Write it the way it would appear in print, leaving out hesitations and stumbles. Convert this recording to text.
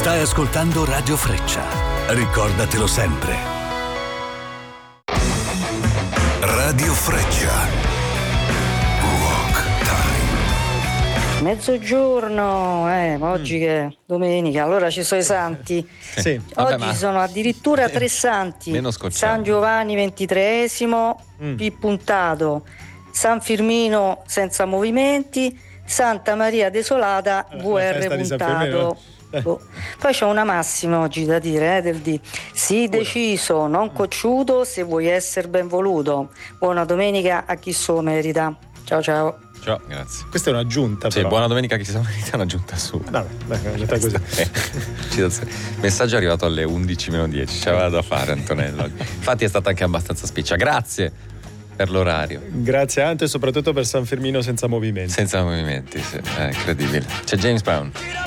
Stai ascoltando Radio Freccia. Ricordatelo sempre. Radio Freccia. Rock Time. Mezzogiorno, oggi che è domenica, allora ci sono i santi. Sì. Oggi ci sono addirittura 3 santi. Meno scocciati. San Giovanni XXIII, più puntato, San Firmino senza movimenti, Santa Maria Desolata, VR puntato. Poi c'è una massima oggi da dire, del D. Sii deciso, non cocciuto, se vuoi essere ben voluto. Buona domenica a chi so merita. Ciao ciao. Ciao, grazie. Questa è un'aggiunta. Sì, però. buona domenica a chi si merita, un'aggiunta sua. Vabbè, così. Citazione. Messaggio è arrivato alle 11:10. C'aveva da fare Antonello. Infatti è stata anche abbastanza spiccia. Grazie per l'orario. Grazie Ante, e soprattutto per San Firmino senza movimenti. Senza movimenti, sì. È incredibile. C'è James Brown.